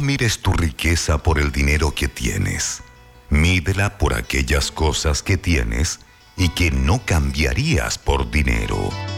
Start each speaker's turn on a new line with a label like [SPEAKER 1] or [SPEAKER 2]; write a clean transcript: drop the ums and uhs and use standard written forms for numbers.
[SPEAKER 1] mires tu riqueza por el dinero que tienes. Mídela por aquellas cosas que tienes y que no cambiarías por dinero.